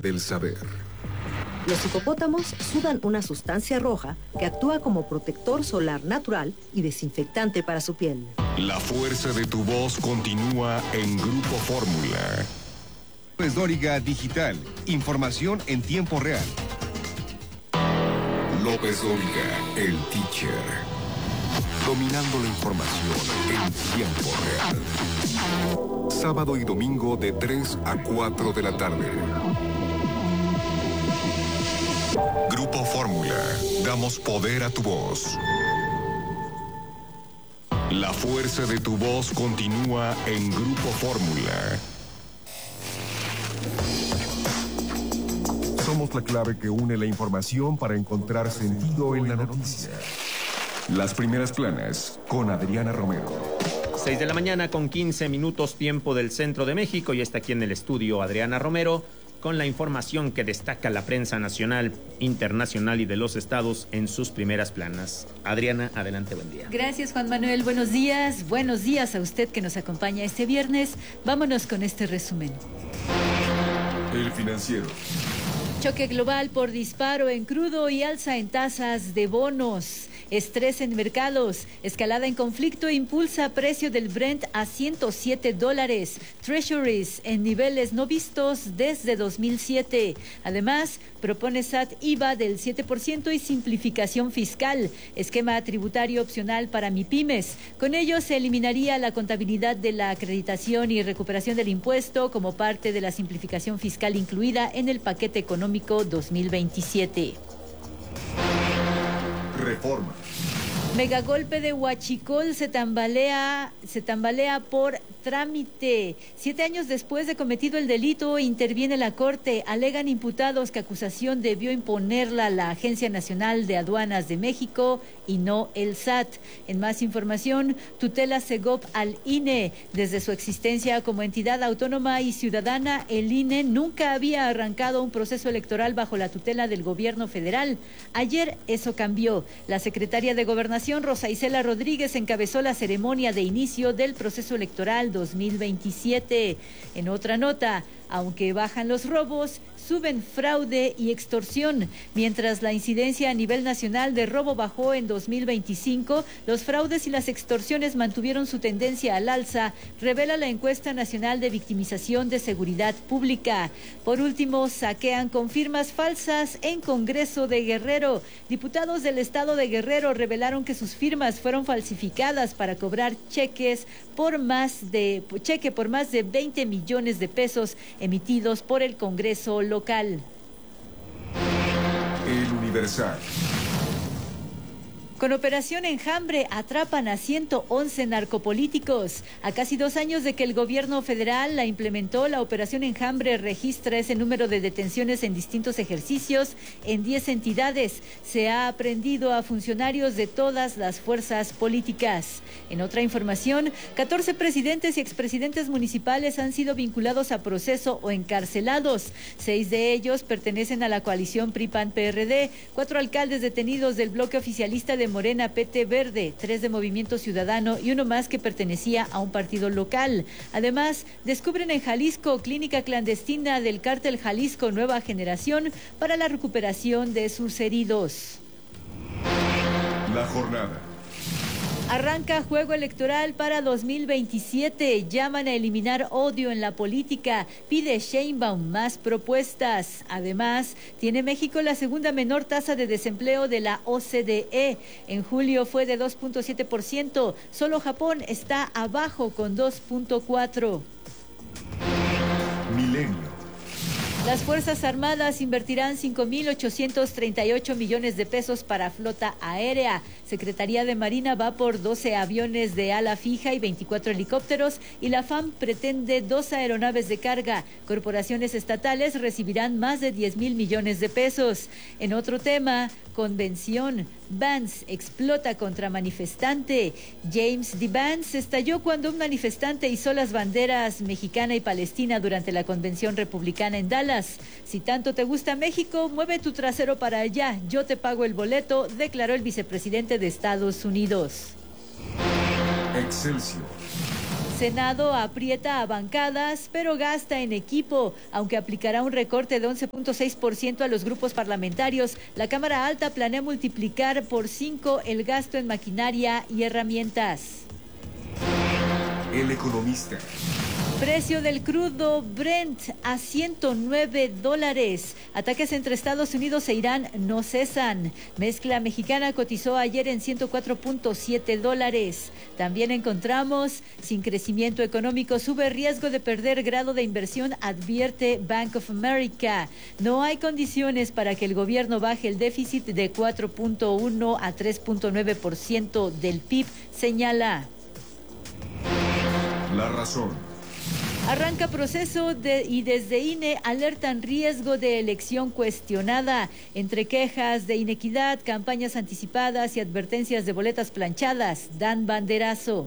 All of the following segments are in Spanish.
del saber. Los hipopótamos sudan una sustancia roja que actúa como protector solar natural y desinfectante para su piel. La fuerza de tu voz continúa en Grupo Fórmula. López Dóriga Digital. Información en tiempo real. López Dóriga, el teacher. Dominando la información en tiempo real. Sábado y domingo de 3 a 4 de la tarde. Grupo Fórmula. Damos poder a tu voz. La fuerza de tu voz continúa en Grupo Fórmula. Somos la clave que une la información para encontrar sentido en la noticia. Las primeras planas con Adriana Romero. 6 de la mañana con 15 minutos tiempo del centro de México y está aquí en el estudio Adriana Romero con la información que destaca la prensa nacional, internacional y de los estados en sus primeras planas. Adriana, adelante, buen día. Gracias, Juan Manuel. Buenos días a usted que nos acompaña este viernes. Vámonos con este resumen. El Financiero. Choque global por disparo en crudo y alza en tasas de bonos. Estrés en mercados, escalada en conflicto impulsa precio del Brent a $107. Treasuries en niveles no vistos desde 2007. Además, propone SAT IVA del 7% y simplificación fiscal. Esquema tributario opcional para MIPYMES. Con ello se eliminaría la contabilidad de la acreditación y recuperación del impuesto como parte de la simplificación fiscal incluida en el paquete económico 2027. Reforma. Megagolpe de Huachicol se tambalea por trámite. 7 años después de cometido el delito, interviene la Corte. Alegan imputados que acusación debió imponerla la Agencia Nacional de Aduanas de México y no el SAT. En más información, tutela Segov al INE. Desde su existencia como entidad autónoma y ciudadana, el INE nunca había arrancado un proceso electoral bajo la tutela del gobierno federal. Ayer eso cambió. La secretaria de Gobernación, Rosa Isela Rodríguez, encabezó la ceremonia de inicio del proceso electoral 2027. En otra nota, aunque bajan los robos, suben fraude y extorsión. Mientras la incidencia a nivel nacional de robo bajó en 2025, los fraudes y las extorsiones mantuvieron su tendencia al alza, revela la encuesta nacional de victimización de seguridad pública. Por último, saquean con firmas falsas en Congreso de Guerrero. Diputados del estado de Guerrero revelaron que sus firmas fueron falsificadas para cobrar cheque por más de 20 millones de pesos emitidos por el Congreso local. El Universal. Con Operación Enjambre atrapan a 111 narcopolíticos. A casi 2 años de que el gobierno federal la implementó, la Operación Enjambre registra ese número de detenciones en distintos ejercicios en 10 entidades. Se ha aprehendido a funcionarios de todas las fuerzas políticas. En otra información, 14 presidentes y expresidentes municipales han sido vinculados a proceso o encarcelados. 6 de ellos pertenecen a la coalición PRI-PAN-PRD, 4 alcaldes detenidos del bloque oficialista de Morena PT Verde, 3 de Movimiento Ciudadano y 1 más que pertenecía a un partido local. Además, descubren en Jalisco clínica clandestina del cártel Jalisco Nueva Generación para la recuperación de sus heridos. La jornada. Arranca juego electoral para 2027. Llaman a eliminar odio en la política. Pide Sheinbaum más propuestas. Además, tiene México la segunda menor tasa de desempleo de la OCDE. En julio fue de 2.7%. Solo Japón está abajo con 2.4%. Milenio. Las Fuerzas Armadas invertirán 5.838 millones de pesos para flota aérea. Secretaría de Marina va por 12 aviones de ala fija y 24 helicópteros y la FAM pretende 2 aeronaves de carga. Corporaciones estatales recibirán más de 10,000 millones de pesos. En otro tema, convención. Vance explota contra manifestante. James D. Vance estalló cuando un manifestante izó las banderas mexicana y palestina durante la convención republicana en Dallas. Si tanto te gusta México, mueve tu trasero para allá. Yo te pago el boleto, declaró el vicepresidente de Estados Unidos. Excelsior. Senado aprieta a bancadas, pero gasta en equipo. Aunque aplicará un recorte de 11.6% a los grupos parlamentarios, la Cámara Alta planea multiplicar por 5 el gasto en maquinaria y herramientas. El Economista. Precio del crudo Brent a $109. Ataques entre Estados Unidos e Irán no cesan. Mezcla mexicana cotizó ayer en $104.7. También encontramos, sin crecimiento económico sube riesgo de perder grado de inversión, advierte Bank of America. No hay condiciones para que el gobierno baje el déficit de 4.1 a 3.9% del PIB, señala. La Razón. Arranca proceso y desde INE alertan riesgo de elección cuestionada. Entre quejas de inequidad, campañas anticipadas y advertencias de boletas planchadas, dan banderazo.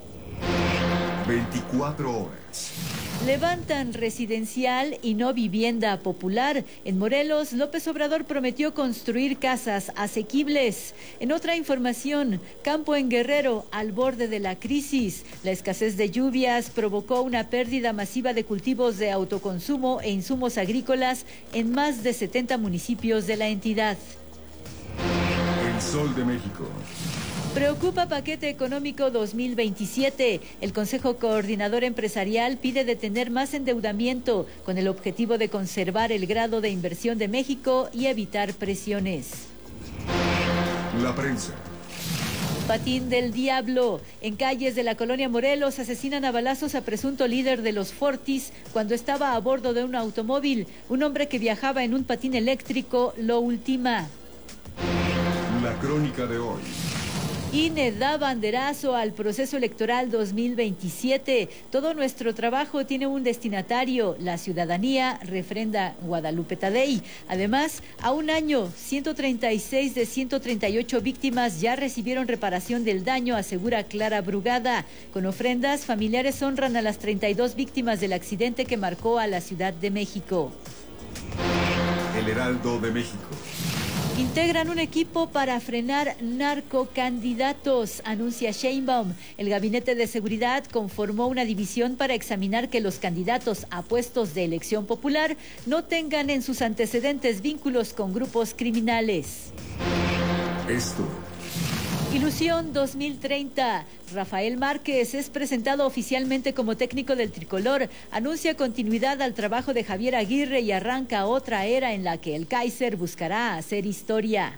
24 horas. Levantan residencial y no vivienda popular. En Morelos, López Obrador prometió construir casas asequibles. En otra información, campo en Guerrero al borde de la crisis. La escasez de lluvias provocó una pérdida masiva de cultivos de autoconsumo e insumos agrícolas en más de 70 municipios de la entidad. El Sol de México. Preocupa paquete económico 2027. El Consejo Coordinador Empresarial pide detener más endeudamiento con el objetivo de conservar el grado de inversión de México y evitar presiones. La Prensa. Patín del diablo. En calles de la colonia Morelos asesinan a balazos a presunto líder de los Fortis cuando estaba a bordo de un automóvil. Un hombre que viajaba en un patín eléctrico lo ultima. La Crónica de hoy. INE da banderazo al proceso electoral 2027. Todo nuestro trabajo tiene un destinatario, la ciudadanía, refrenda Guadalupe Tadei. Además, a un año, 136 de 138 víctimas ya recibieron reparación del daño, asegura Clara Brugada. Con ofrendas, familiares honran a las 32 víctimas del accidente que marcó a la Ciudad de México. El Heraldo de México. Integran un equipo para frenar narcocandidatos, anuncia Sheinbaum. El Gabinete de Seguridad conformó una división para examinar que los candidatos a puestos de elección popular no tengan en sus antecedentes vínculos con grupos criminales. Esto. Ilusión 2030. Rafael Márquez es presentado oficialmente como técnico del tricolor. Anuncia continuidad al trabajo de Javier Aguirre y arranca otra era en la que el Kaiser buscará hacer historia.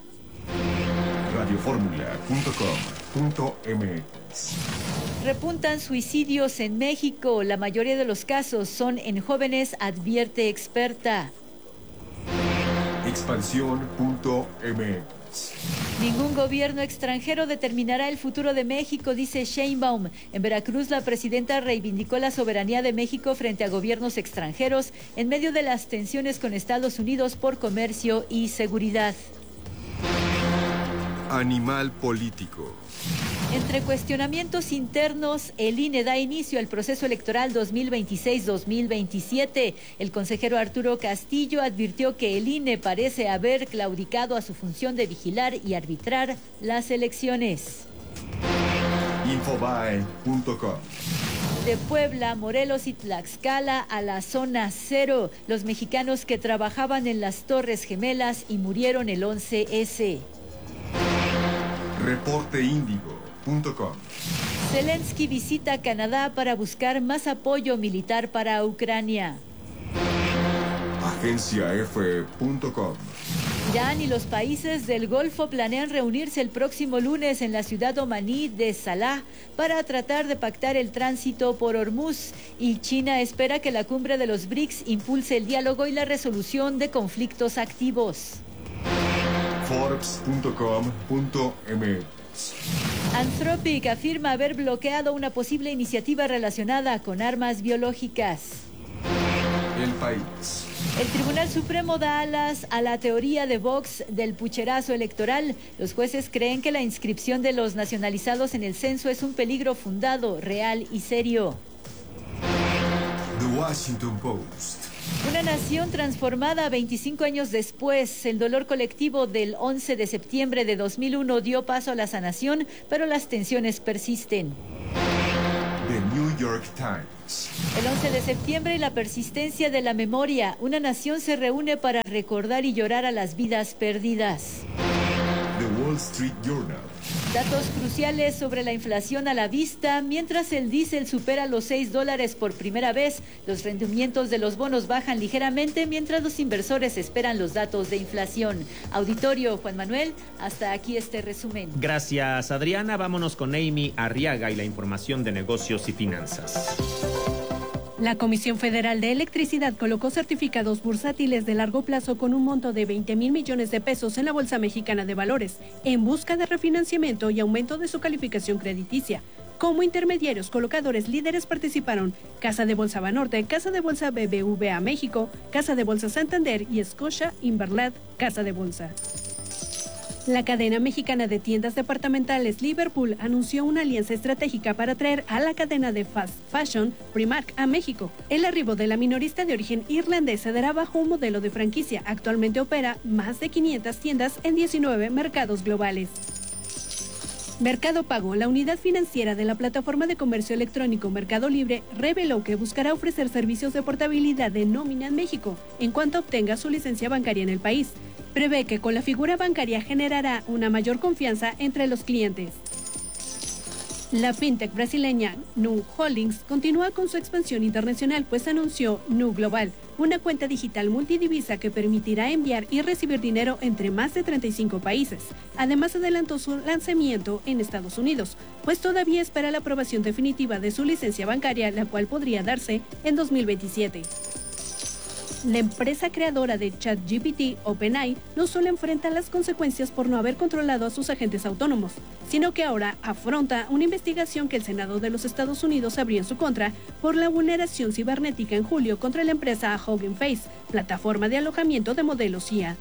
Radioformula.com.mx. Repuntan suicidios en México. La mayoría de los casos son en jóvenes, advierte experta. Expansión.mx. Ningún gobierno extranjero determinará el futuro de México, dice Sheinbaum. En Veracruz, la presidenta reivindicó la soberanía de México frente a gobiernos extranjeros en medio de las tensiones con Estados Unidos por comercio y seguridad. Animal político. Entre cuestionamientos internos, el INE da inicio al proceso electoral 2026-2027. El consejero Arturo Castillo advirtió que el INE parece haber claudicado a su función de vigilar y arbitrar las elecciones. Infobae.com. De Puebla, Morelos y Tlaxcala a la zona cero. Los mexicanos que trabajaban en las Torres Gemelas y murieron el 11S. Reporteindigo.com. Zelensky visita Canadá para buscar más apoyo militar para Ucrania. AgenciaF.com. Irán y los países del Golfo planean reunirse el próximo lunes en la ciudad omaní de Salah para tratar de pactar el tránsito por Hormuz. Y China espera que la cumbre de los BRICS impulse el diálogo y la resolución de conflictos activos. Forbes.com.mx. Anthropic afirma haber bloqueado una posible iniciativa relacionada con armas biológicas. El País. El Tribunal Supremo da alas a la teoría de Vox del pucherazo electoral. Los jueces creen que la inscripción de los nacionalizados en el censo es un peligro fundado, real y serio. The Washington Post. Una nación transformada 25 años después. El dolor colectivo del 11 de septiembre de 2001 dio paso a la sanación, pero las tensiones persisten. The New New York Times. El 11 de septiembre y la persistencia de la memoria. Una nación se reúne para recordar y llorar a las vidas perdidas. The Wall Street Journal. Datos cruciales sobre la inflación a la vista. Mientras el diésel supera los $6 por primera vez, los rendimientos de los bonos bajan ligeramente mientras los inversores esperan los datos de inflación. Auditorio, Juan Manuel, hasta aquí este resumen. Gracias, Adriana. Vámonos con Amy Arriaga y la información de negocios y finanzas. La Comisión Federal de Electricidad colocó certificados bursátiles de largo plazo con un monto de 20,000 millones de pesos en la Bolsa Mexicana de Valores, en busca de refinanciamiento y aumento de su calificación crediticia. Como intermediarios colocadores líderes participaron Casa de Bolsa Banorte, Casa de Bolsa BBVA México, Casa de Bolsa Santander y Scotia Inverlad Casa de Bolsa. La cadena mexicana de tiendas departamentales Liverpool anunció una alianza estratégica para traer a la cadena de fast fashion Primark a México. El arribo de la minorista de origen irlandés se dará bajo un modelo de franquicia. Actualmente opera más de 500 tiendas en 19 mercados globales. Mercado Pago, la unidad financiera de la plataforma de comercio electrónico Mercado Libre, reveló que buscará ofrecer servicios de portabilidad de nómina en México en cuanto obtenga su licencia bancaria en el país. Prevé que con la figura bancaria generará una mayor confianza entre los clientes. La fintech brasileña Nu Holdings continúa con su expansión internacional, pues anunció Nu Global, una cuenta digital multidivisa que permitirá enviar y recibir dinero entre más de 35 países. Además, adelantó su lanzamiento en Estados Unidos, pues todavía espera la aprobación definitiva de su licencia bancaria, la cual podría darse en 2027. La empresa creadora de ChatGPT, OpenAI, no solo enfrenta las consecuencias por no haber controlado a sus agentes autónomos, sino que ahora afronta una investigación que el Senado de los Estados Unidos abrió en su contra por la vulneración cibernética en julio contra la empresa Hugging Face, plataforma de alojamiento de modelos IA.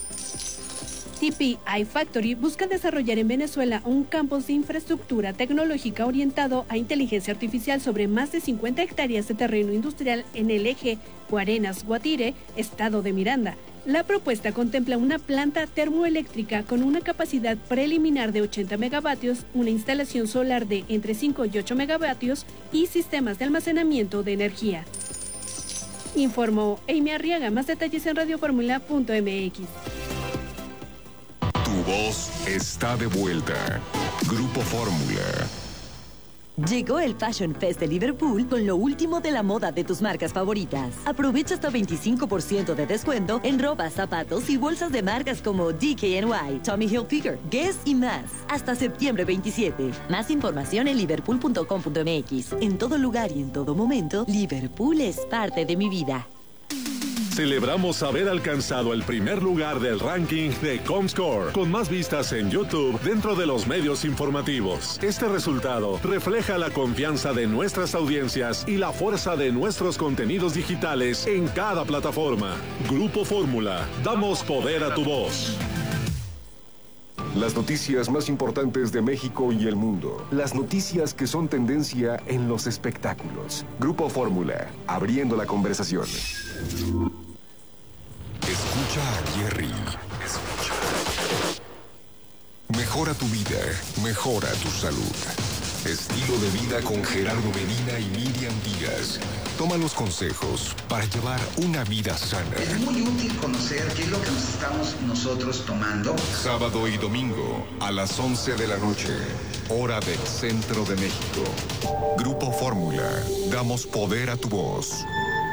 TP iFactory busca desarrollar en Venezuela un campus de infraestructura tecnológica orientado a inteligencia artificial sobre más de 50 hectáreas de terreno industrial en el eje Guarenas-Guatire, estado de Miranda. La propuesta contempla una planta termoeléctrica con una capacidad preliminar de 80 megavatios, una instalación solar de entre 5 y 8 megavatios y sistemas de almacenamiento de energía. Informó Amy Arriaga. Más detalles en radioformula.mx. Tu voz está de vuelta. Grupo Fórmula. Llegó el Fashion Fest de Liverpool con lo último de la moda de tus marcas favoritas. Aprovecha hasta 25% de descuento en ropa, zapatos y bolsas de marcas como DKNY, Tommy Hilfiger, Guess y más. Hasta septiembre 27. Más información en liverpool.com.mx. En todo lugar y en todo momento, Liverpool es parte de mi vida. Celebramos haber alcanzado el primer lugar del ranking de Comscore, con más vistas en YouTube dentro de los medios informativos. Este resultado refleja la confianza de nuestras audiencias y la fuerza de nuestros contenidos digitales en cada plataforma. Grupo Fórmula, damos poder a tu voz. Las noticias más importantes de México y el mundo. Las noticias que son tendencia en los espectáculos. Grupo Fórmula, abriendo la conversación. Escucha a Jerry. Escucha. Mejora tu vida, mejora tu salud. Estilo de vida con Gerardo Medina y Miriam Díaz. Toma los consejos para llevar una vida sana. Es muy útil conocer qué es lo que nos estamos nosotros tomando. Sábado y domingo a las 11 de la noche, hora del centro de México. Grupo Fórmula, damos poder a tu voz.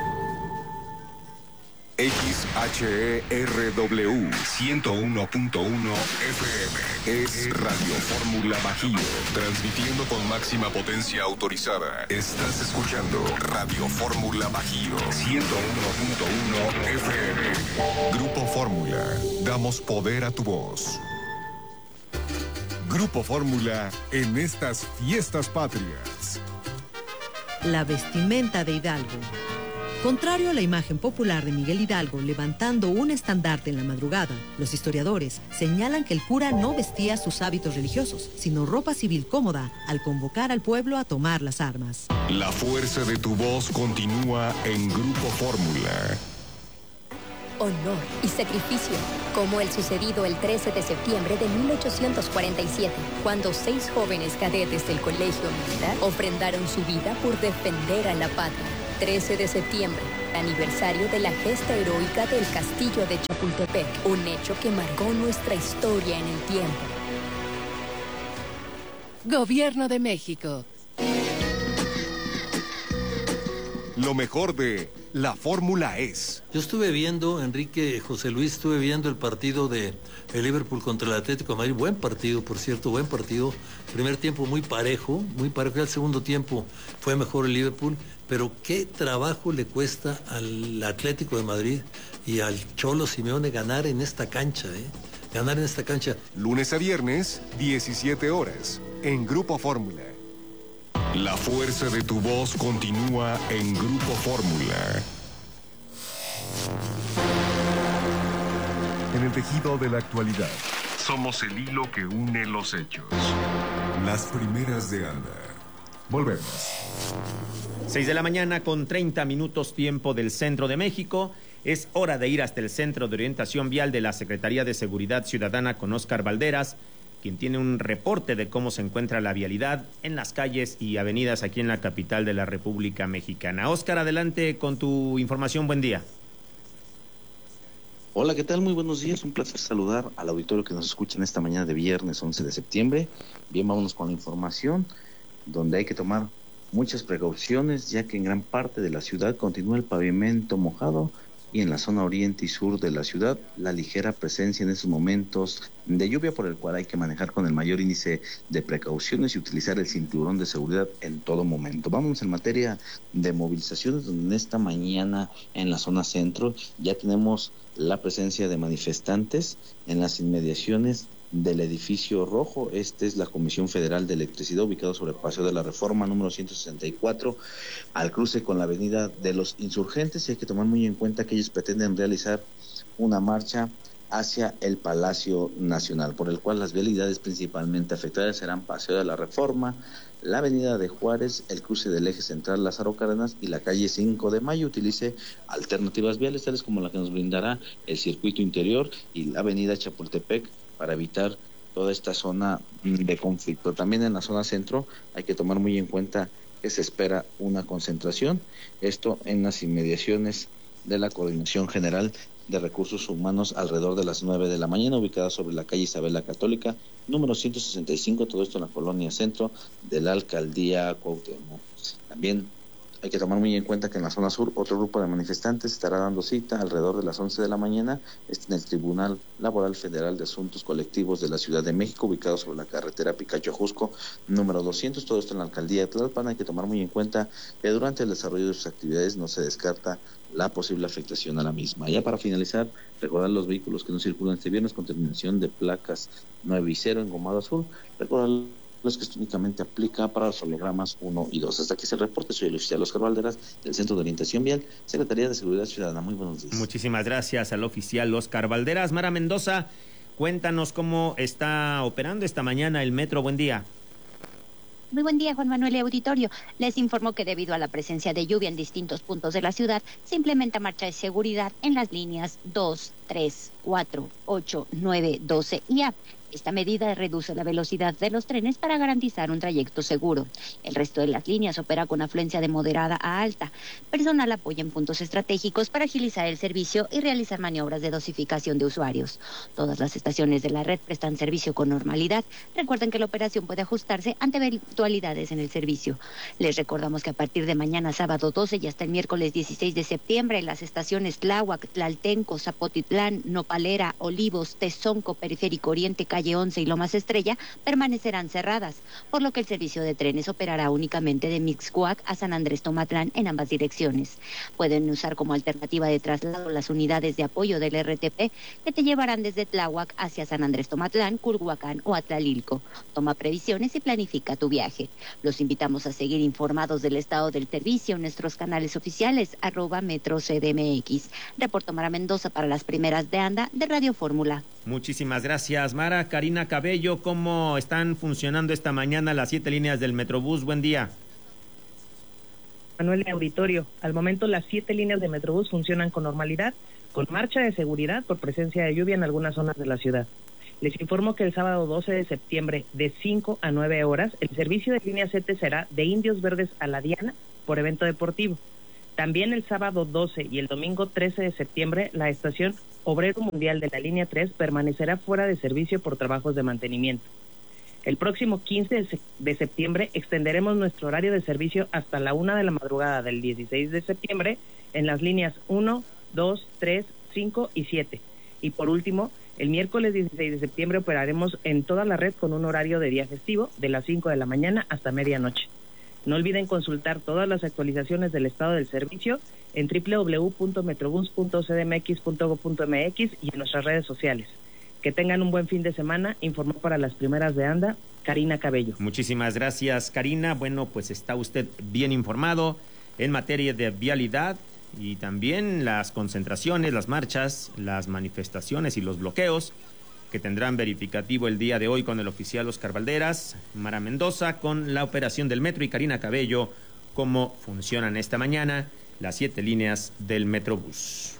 XHERW 101.1 FM es Radio Fórmula Bajío, transmitiendo con máxima potencia autorizada. Estás escuchando Radio Fórmula Bajío 101.1 FM. Grupo Fórmula, damos poder a tu voz. Grupo Fórmula en estas fiestas patrias. La vestimenta de Hidalgo. Contrario a la imagen popular de Miguel Hidalgo levantando un estandarte en la madrugada, los historiadores señalan que el cura no vestía sus hábitos religiosos, sino ropa civil cómoda al convocar al pueblo a tomar las armas. La fuerza de tu voz continúa en Grupo Fórmula. honor y sacrificio, como el sucedido el 13 de septiembre de 1847, cuando 6 jóvenes cadetes del Colegio Militar ofrendaron su vida por defender a la patria. 13 de septiembre, aniversario de la gesta heroica del Castillo de Chapultepec, un hecho que marcó nuestra historia en el tiempo. Gobierno de México. Lo mejor de la Fórmula es. Yo estuve viendo, Enrique, José Luis, estuve viendo el partido de el Liverpool contra el Atlético de Madrid. Buen partido, por cierto, buen partido. Primer tiempo muy parejo. Ya el segundo tiempo fue mejor el Liverpool. Pero qué trabajo le cuesta al Atlético de Madrid y al Cholo Simeone ganar en esta cancha, Ganar en esta cancha. Lunes a viernes, 17 horas, en Grupo Fórmula. La fuerza de tu voz continúa en Grupo Fórmula. En el tejido de la actualidad. Somos el hilo que une los hechos. Las primeras de Anda. Volvemos. 6 de la mañana con 30 minutos tiempo del centro de México. Es hora de ir hasta el Centro de Orientación Vial de la Secretaría de Seguridad Ciudadana con Óscar Valderas, quien tiene un reporte de cómo se encuentra la vialidad en las calles y avenidas aquí en la capital de la República Mexicana. Óscar, adelante con tu información. Buen día. Hola, ¿qué tal? Muy buenos días. Un placer saludar al auditorio que nos escucha en esta mañana de viernes 11 de septiembre. Bien, vámonos con la información, donde hay que tomar muchas precauciones, ya que en gran parte de la ciudad continúa el pavimento mojado y en la zona oriente y sur de la ciudad la ligera presencia en estos momentos de lluvia, por el cual hay que manejar con el mayor índice de precauciones y utilizar el cinturón de seguridad en todo momento. Vamos en materia de movilizaciones, donde en esta mañana en la zona centro ya tenemos la presencia de manifestantes en las inmediaciones del edificio rojo. Este es la Comisión Federal de Electricidad, ubicado sobre el Paseo de la Reforma número 164, al cruce con la Avenida de los Insurgentes, y hay que tomar muy en cuenta que ellos pretenden realizar una marcha hacia el Palacio Nacional, por el cual las vialidades principalmente afectadas serán Paseo de la Reforma, la Avenida de Juárez, el cruce del eje central Lázaro Cárdenas y la calle 5 de Mayo. Utilice alternativas viales tales como la que nos brindará el circuito interior y la Avenida Chapultepec para evitar toda esta zona de conflicto. También en la zona centro hay que tomar muy en cuenta que se espera una concentración, esto en las inmediaciones de la Coordinación General de Recursos Humanos alrededor de las 9 de la mañana, ubicada sobre la calle Isabel la Católica, número 165, todo esto en la colonia centro de la Alcaldía Cuauhtémoc. También hay que tomar muy en cuenta que en la zona sur otro grupo de manifestantes estará dando cita alrededor de las 11 de la mañana, en el Tribunal Laboral Federal de Asuntos Colectivos de la Ciudad de México, ubicado sobre la carretera Picacho-Ajusco, número 200, todo esto en la Alcaldía de Tlalpan. Hay que tomar muy en cuenta que durante el desarrollo de sus actividades no se descarta la posible afectación a la misma. Ya para finalizar, recordar los vehículos que no circulan este viernes con terminación de placas 9 y 0 engomado azul, recordar los que esto únicamente aplica para los hologramas 1 y 2. Hasta aquí es el reporte. Soy el oficial Óscar Valderas, del Centro de Orientación Vial, Secretaría de Seguridad Ciudadana. Muy buenos días. Muchísimas gracias al oficial Óscar Valderas. Mara Mendoza, cuéntanos cómo está operando esta mañana el metro. Buen día. Muy buen día, Juan Manuel y auditorio. Les informo que debido a la presencia de lluvia en distintos puntos de la ciudad, se implementa marcha de seguridad en las líneas 2, 3, 4, 8, 9, 12 y A. Esta medida reduce la velocidad de los trenes para garantizar un trayecto seguro. El resto de las líneas opera con afluencia de moderada a alta. Personal apoya en puntos estratégicos para agilizar el servicio y realizar maniobras de dosificación de usuarios. Todas las estaciones de la red prestan servicio con normalidad. Recuerden que la operación puede ajustarse ante eventualidades en el servicio. Les recordamos que a partir de mañana sábado 12 y hasta el miércoles 16 de septiembre, las estaciones Tláhuac, Tlaltenco, Zapotitlán, Nopalera, Olivos, Tezonco, Periférico Oriente, Calle 11 y Lomas Estrella permanecerán cerradas, por lo que el servicio de trenes operará únicamente de Mixcoac a San Andrés Tomatlán en ambas direcciones. Pueden usar como alternativa de traslado las unidades de apoyo del RTP que te llevarán desde Tláhuac hacia San Andrés Tomatlán, Culhuacán o Atlalilco. Toma previsiones y planifica tu viaje. Los invitamos a seguir informados del estado del servicio en nuestros canales oficiales @MetroCDMX. Reporto Mara Mendoza para las primeras de Anda de Radio Fórmula. Muchísimas gracias, Mara. Karina Cabello, ¿cómo están funcionando esta mañana las 7 líneas del Metrobús? Buen día. Manuel, auditorio, al momento las 7 líneas de Metrobús funcionan con normalidad, con marcha de seguridad por presencia de lluvia en algunas zonas de la ciudad. Les informo que el sábado 12 de septiembre de 5 a 9 horas, el servicio de línea 7 será de Indios Verdes a La Diana por evento deportivo. También el sábado 12 y el domingo 13 de septiembre, la estación Obrero Mundial de la línea 3 permanecerá fuera de servicio por trabajos de mantenimiento. El próximo 15 de septiembre extenderemos nuestro horario de servicio hasta la 1 de la madrugada del 16 de septiembre en las líneas 1, 2, 3, 5 y 7. Y por último, el miércoles 16 de septiembre operaremos en toda la red con un horario de día festivo de las 5 de la mañana hasta medianoche. No olviden consultar todas las actualizaciones del estado del servicio en www.metrobus.cdmx.gov.mx y en nuestras redes sociales. Que tengan un buen fin de semana. Informó para Las Primeras de Anda, Karina Cabello. Muchísimas gracias, Karina. Bueno, pues está usted bien informado en materia de vialidad y también las concentraciones, las marchas, las manifestaciones y los bloqueos que tendrán verificativo el día de hoy con el oficial Oscar Valderas, Mara Mendoza, con la operación del metro y Karina Cabello, cómo funcionan esta mañana las 7 líneas del Metrobús.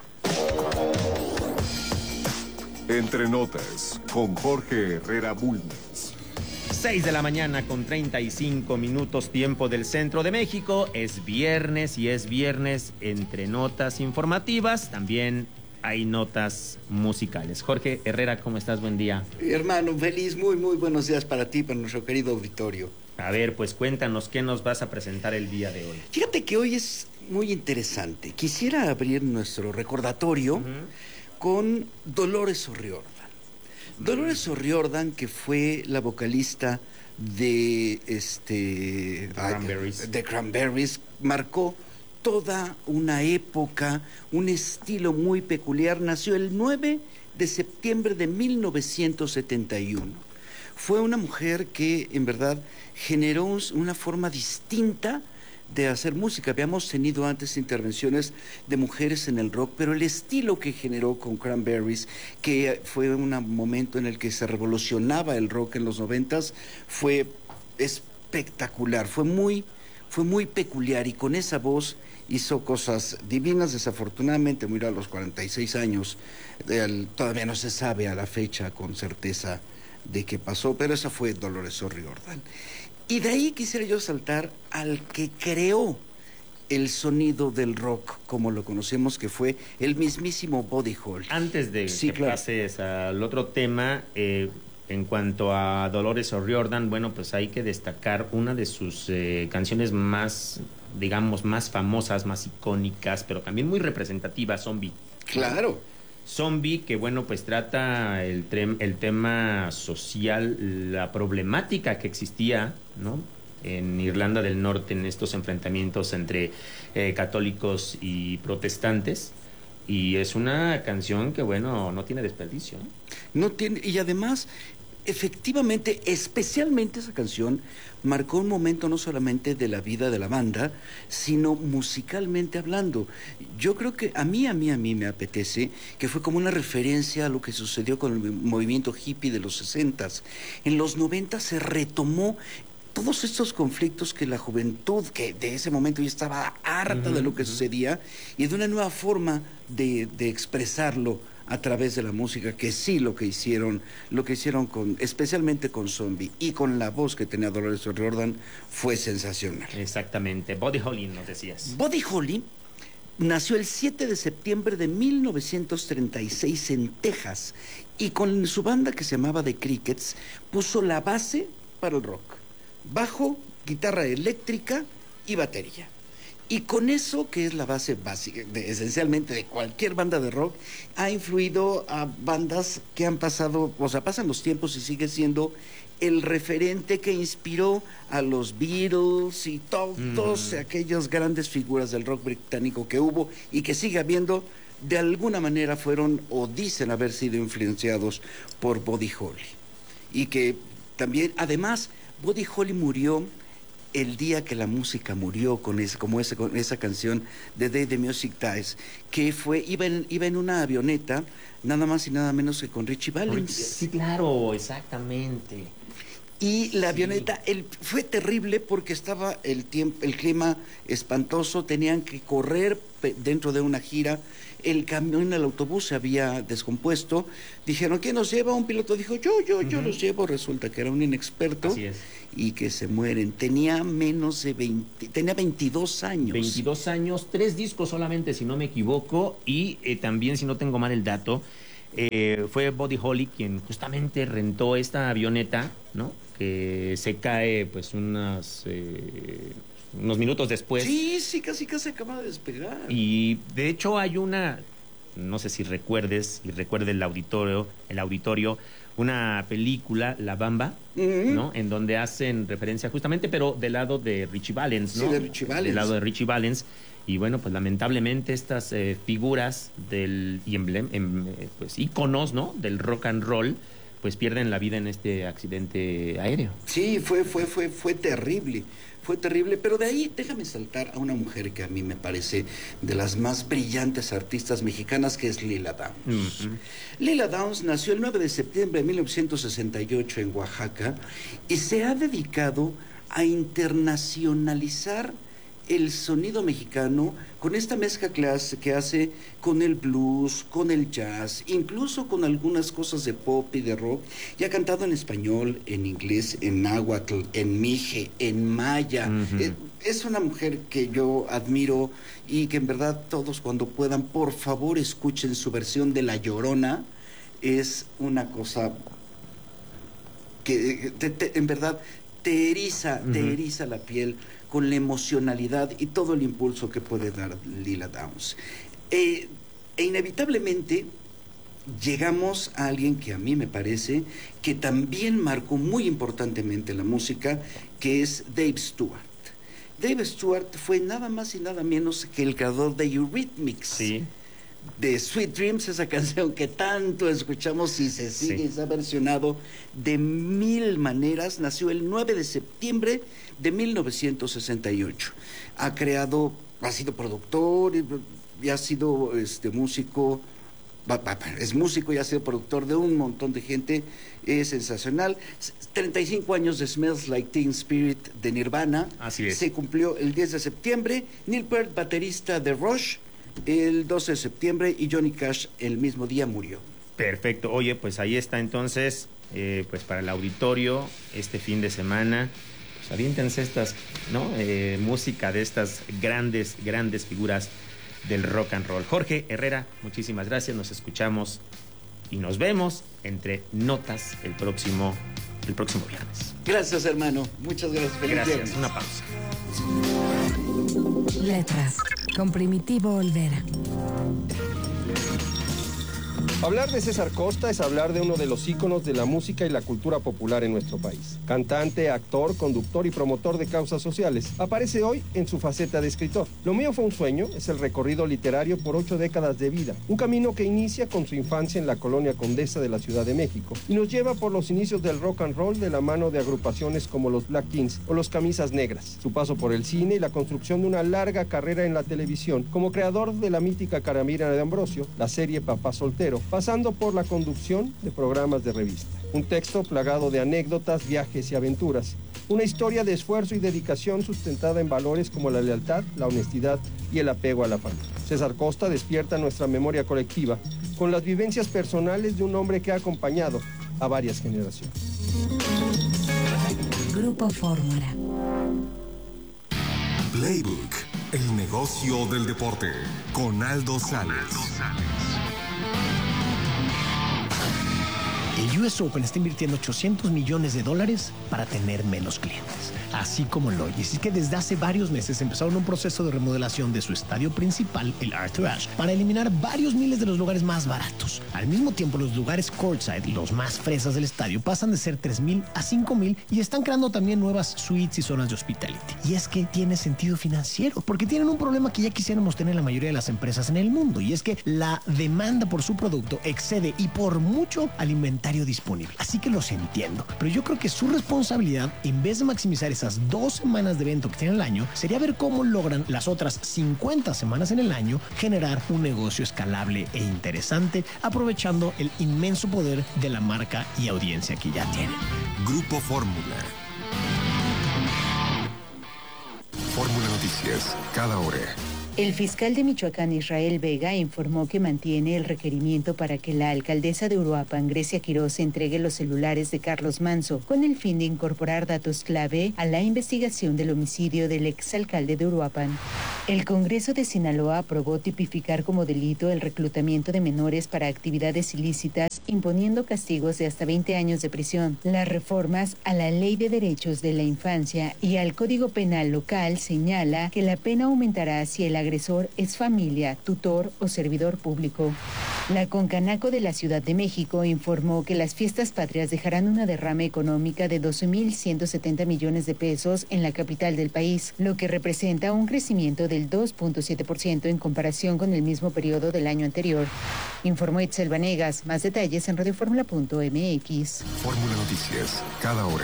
Entre notas, con Jorge Herrera Bulnes. 6 de la mañana con 35 minutos, tiempo del centro de México. Es viernes y es viernes entre notas informativas. También hay notas musicales. Jorge Herrera, ¿cómo estás? Buen día. Hermano, feliz, muy buenos días para ti, para nuestro querido auditorio. A ver, pues cuéntanos, ¿qué nos vas a presentar el día de hoy? Fíjate que hoy es muy interesante. Quisiera abrir nuestro recordatorio con Dolores O'Riordan. Dolores O'Riordan, que fue la vocalista de Cranberries, marcó toda una época, un estilo muy peculiar. Nació el 9 de septiembre de 1971. Fue una mujer que en verdad generó una forma distinta de hacer música. Habíamos tenido antes intervenciones de mujeres en el rock, pero el estilo que generó con Cranberries, que fue un momento en el que se revolucionaba el rock en los 90s, fue espectacular, fue muy peculiar, y con esa voz hizo cosas divinas. Desafortunadamente murió a los 46 años, todavía no se sabe a la fecha con certeza de qué pasó, pero esa fue Dolores O'Riordan. Y de ahí quisiera yo saltar al que creó el sonido del rock como lo conocemos, que fue el mismísimo Buddy Holly. Antes de que pases al otro tema, en cuanto a Dolores O'Riordan, bueno, pues hay que destacar una de sus canciones más, digamos, más famosas, más icónicas, pero también muy representativas, Zombie. Claro. Zombie, que bueno, pues trata el tema social, la problemática que existía, ¿no?, en Irlanda del Norte, en estos enfrentamientos entre católicos y protestantes. Y es una canción que, bueno, no tiene desperdicio, ¿eh? No tiene, y además, efectivamente, especialmente esa canción marcó un momento no solamente de la vida de la banda, sino musicalmente hablando. Yo creo que a mí me apetece que fue como una referencia a lo que sucedió con el movimiento hippie de los 60s. En los 90 se retomó todos estos conflictos que la juventud, que de ese momento ya estaba harta de lo que sucedía, y de una nueva forma de expresarlo a través de la música, que sí lo que hicieron especialmente con Zombie y con la voz que tenía Dolores O'Riordan, fue sensacional. Exactamente. Buddy Holly, nos decías. Buddy Holly nació el 7 de septiembre de 1936 en Texas, y con su banda, que se llamaba The Crickets, puso la base para el rock: bajo, guitarra eléctrica y batería. Y con eso, que es la base básica, esencialmente, de cualquier banda de rock, ha influido a bandas que han pasado, o sea, pasan los tiempos y sigue siendo el referente que inspiró a los Beatles y todos aquellas grandes figuras del rock británico que hubo y que sigue habiendo. De alguna manera fueron, o dicen haber sido, influenciados por Buddy Holly. Y que también, además, Buddy Holly murió el día que la música murió, con esa canción The Day the Music Dies, que iba en una avioneta, nada más y nada menos que con Ritchie Valens. Sí, claro, exactamente. Y la avioneta, fue terrible porque estaba el clima espantoso, tenían que correr dentro de una gira, el camión, el autobús se había descompuesto, dijeron, ¿quién nos lleva? Un piloto dijo, yo los llevo, resulta que era un inexperto. Así es. Y que se mueren. Tenía 22 años. 22 años, 3 discos solamente, si no me equivoco, y también, si no tengo mal el dato, fue Buddy Holly quien justamente rentó esta avioneta, ¿no? Que se cae, pues, unos minutos después. Sí, casi acaba de despegar. Y, de hecho, hay una, no sé si recuerdes, y recuerde el auditorio, una película, La Bamba, ¿no? En donde hacen referencia justamente, pero del lado de Richie Valens, ¿no? Sí, de Richie Valens. Del lado de Richie Valens. Y bueno, pues lamentablemente estas figuras pues íconos, ¿no? Del rock and roll, pues pierden la vida en este accidente aéreo. Sí, fue terrible. Fue terrible, pero de ahí déjame saltar a una mujer que a mí me parece de las más brillantes artistas mexicanas, que es Lila Downs. Lila Downs nació el 9 de septiembre de 1968 en Oaxaca y se ha dedicado a internacionalizar el sonido mexicano con esta mezcla que hace con el blues, con el jazz, incluso con algunas cosas de pop y de rock, y ha cantado en español, en inglés, en náhuatl, en mije, en maya. Es una mujer que yo admiro y que en verdad todos cuando puedan, por favor, escuchen su versión de La Llorona. Es una cosa que en verdad te eriza la piel con la emocionalidad y todo el impulso que puede dar Lila Downs. E inevitablemente llegamos a alguien que a mí me parece que también marcó muy importantemente la música, que es Dave Stewart. Dave Stewart fue nada más y nada menos que el creador de Eurythmics. Sí. De Sweet Dreams, esa canción que tanto escuchamos y se sigue, se ha versionado de 1000 maneras. Nació el 9 de septiembre de 1968. Ha sido productor y ha sido músico, es músico y ha sido productor de un montón de gente. Es sensacional. 35 años de Smells Like Teen Spirit de Nirvana. Así es. Se cumplió el 10 de septiembre. Neil Peart, baterista de Rush, el 12 de septiembre, y Johnny Cash el mismo día murió. Perfecto. Oye, pues ahí está entonces, pues para el auditorio, este fin de semana, pues aviéntense estas, ¿no? Música de estas grandes figuras del rock and roll. Jorge Herrera, muchísimas gracias. Nos escuchamos y nos vemos entre notas el próximo viernes. Gracias, hermano. Muchas gracias. Feliz Gracias. viernes. Una pausa. Letras, con Primitivo Olvera. Hablar de César Costa es hablar de uno de los íconos de la música y la cultura popular en nuestro país. Cantante, actor, conductor y promotor de causas sociales. Aparece hoy en su faceta de escritor. Lo mío fue un sueño, es el recorrido literario por 8 décadas de vida. Un camino que inicia con su infancia en la colonia Condesa de la Ciudad de México y nos lleva por los inicios del rock and roll de la mano de agrupaciones como los Black Kings o los Camisas Negras. Su paso por el cine y la construcción de una larga carrera en la televisión como creador de la mítica Caramira de Ambrosio, la serie Papá Soltero, pasando por la conducción de programas de revista. Un texto plagado de anécdotas, viajes y aventuras. Una historia de esfuerzo y dedicación sustentada en valores como la lealtad, la honestidad y el apego a la familia. César Costa despierta nuestra memoria colectiva con las vivencias personales de un hombre que ha acompañado a varias generaciones. Grupo Fórmula. Playbook, el negocio del deporte, con Aldo Sales. El US Open está invirtiendo $800 millones para tener menos clientes. Así como lo oyes. Es que desde hace varios meses empezaron un proceso de remodelación de su estadio principal, el Arthur Ashe, para eliminar varios miles de los lugares más baratos. Al mismo tiempo, los lugares courtside, los más fresas del estadio, pasan de ser 3,000 a 5,000 y están creando también nuevas suites y zonas de hospitality. Y es que tiene sentido financiero, porque tienen un problema que ya quisiéramos tener la mayoría de las empresas en el mundo, y es que la demanda por su producto excede y por mucho al inventario inventario disponible. Así que los entiendo. Pero yo creo que su responsabilidad, en vez de maximizar esas 2 semanas de evento que tienen al año, sería ver cómo logran las otras 50 semanas en el año generar un negocio escalable e interesante, aprovechando el inmenso poder de la marca y audiencia que ya tienen. Grupo Fórmula. Fórmula Noticias, cada hora. El fiscal de Michoacán, Israel Vega, informó que mantiene el requerimiento para que la alcaldesa de Uruapan, Grecia Quiroz, entregue los celulares de Carlos Manzo, con el fin de incorporar datos clave a la investigación del homicidio del exalcalde de Uruapan. El Congreso de Sinaloa aprobó tipificar como delito el reclutamiento de menores para actividades ilícitas, imponiendo castigos de hasta 20 años de prisión. Las reformas a la Ley de Derechos de la Infancia y al Código Penal local señala que la pena aumentará si el agresor es familia, tutor o servidor público. La Concanaco de la Ciudad de México informó que las fiestas patrias dejarán una derrama económica de 12,170 millones de pesos en la capital del país, lo que representa un crecimiento del 2.7% en comparación con el mismo periodo del año anterior. Informó Itzel Vanegas. Más detalles en radioformula.mx. Fórmula Noticias, cada hora.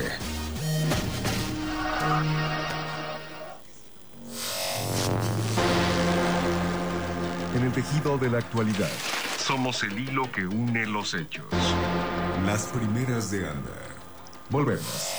En el tejido de la actualidad, somos el hilo que une los hechos. Las primeras de andar. Volvemos.